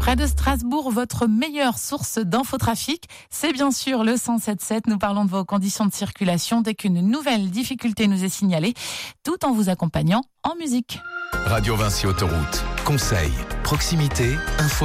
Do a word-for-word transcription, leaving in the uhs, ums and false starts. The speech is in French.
Près de Strasbourg, votre meilleure source d'infotrafic, c'est bien sûr le cent sept sept. Nous parlons de vos conditions de circulation dès qu'une nouvelle difficulté nous est signalée, tout en vous accompagnant en musique. Radio Vinci Autoroute. Conseils, proximité, info.